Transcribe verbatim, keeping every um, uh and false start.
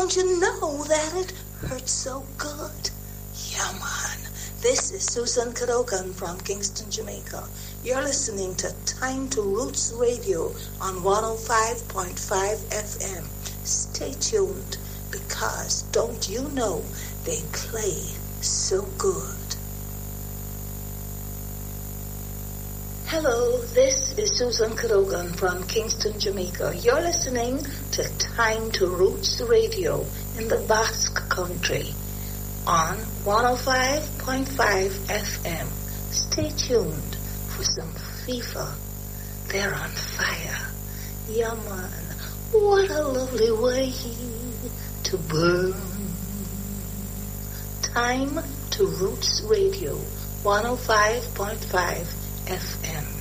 Don't you know that it hurts so good? Yeah, man. This is Susan Cadogan from Kingston, Jamaica. You're listening to Time to Roots Radio on one oh five point five F M. Stay tuned, because don't you know they play so good. Hello, this is Susan Cadogan from Kingston, Jamaica. You're listening to Time to Roots Radio in the Basque Country on one oh five point five F M. Stay tuned for some FIFA. They're on fire. Yeah, man. What a lovely way to burn. Time to Roots Radio, one oh five point five F M.